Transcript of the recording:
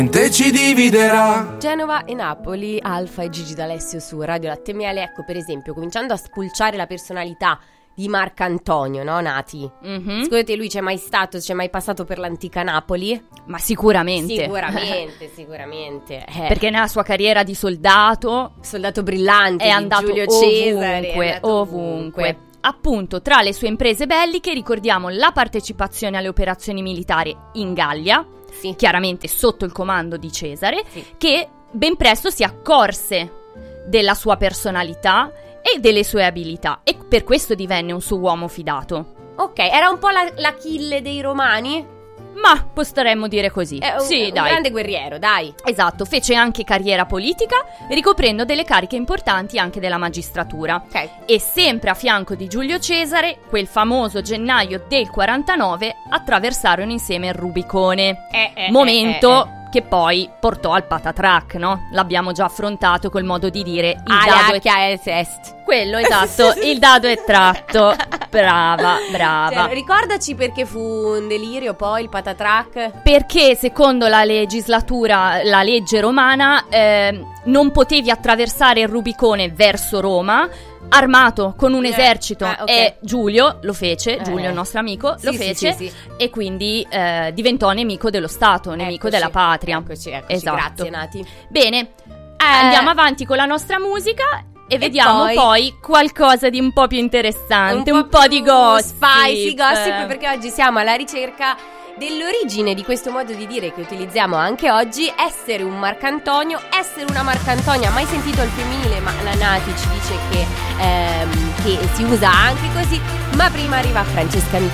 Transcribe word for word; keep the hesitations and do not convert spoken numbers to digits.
te ci dividerà. Genova e Napoli, Alfa e Gigi D'Alessio su Radio Latte Miele. Ecco, per esempio, cominciando a spulciare la personalità di Marcantonio, no, Nati? Mm-hmm. Secondo te lui c'è mai stato, c'è mai passato per l'antica Napoli? Ma sicuramente. Sicuramente, sicuramente. Eh. Perché nella sua carriera di soldato Soldato brillante è di andato Giulio ovunque, Cesare, è andato ovunque. Appunto, tra le sue imprese belliche ricordiamo la partecipazione alle operazioni militari in Gallia, Sì. chiaramente sotto il comando di Cesare, Sì. che ben presto si accorse della sua personalità e delle sue abilità e per questo divenne un suo uomo fidato. Ok, era un po' la, l'Achille dei Romani? Ma potremmo dire così. È un, sì, un dai. grande guerriero, dai. Esatto, fece anche carriera politica, ricoprendo delle cariche importanti anche della magistratura. Ok. E sempre a fianco di Giulio Cesare, quel famoso gennaio del quarantanove, attraversarono insieme il Rubicone. Eh, eh, momento eh, eh, eh. che poi portò al patatrac, no? L'abbiamo già affrontato col modo di dire il Ah, dado è la es est. quello, esatto, il dado è tratto. Brava, brava. Cioè, ricordaci perché fu un delirio poi il patatrac. Perché secondo la legislatura, la legge romana, eh, non potevi attraversare il Rubicone verso Roma armato con un Eh, esercito ah, ok. e Giulio lo fece, Eh. Giulio il nostro amico Sì, lo sì, fece sì, sì. e quindi eh, diventò nemico dello Stato, nemico Eccoci, della patria. Eccoci, eccoci, Esatto. grazie Nati. Bene, andiamo avanti con la nostra musica e vediamo poi- poi... qualcosa di un po' più interessante, un po', più di gossip. spicy gossip, perché oggi siamo alla ricerca dell'origine di questo modo di dire che utilizziamo anche oggi, essere un Marcantonio, essere una Marcantonia. Mai sentito il femminile, ma la Nati ci dice che, ehm, che si usa anche così. Ma prima arriva Francesca Michelli.